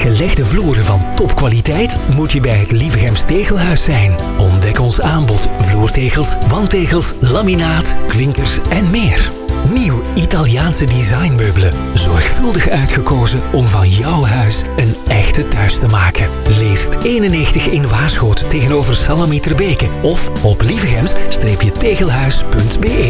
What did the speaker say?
Gelegde vloeren van topkwaliteit moet je bij het Lievegems Tegelhuis zijn. Ontdek ons aanbod vloertegels, wandtegels, laminaat, klinkers en meer. Nieuw Italiaanse designmeubelen. Zorgvuldig uitgekozen om van jouw huis een echte thuis te maken. Leest 91 in Waarschoot tegenover Salami Terbeke of op lievegems-tegelhuis.be.